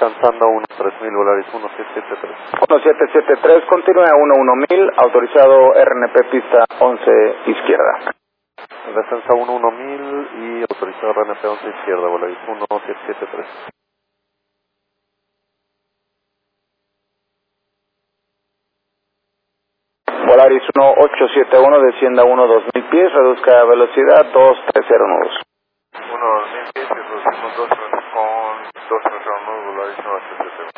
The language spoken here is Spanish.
descansando 13000, Volaris 1773. 1773, continúe a 11000, autorizado RNP pista 11 izquierda. Descansa 11000 y autorizado RNP 11 izquierda, Volaris 1773. Volaris 1871, descienda 2000 pies, reduzca velocidad 2309 nudos. 2000 pies, 2 con 2309, Volaris 1873.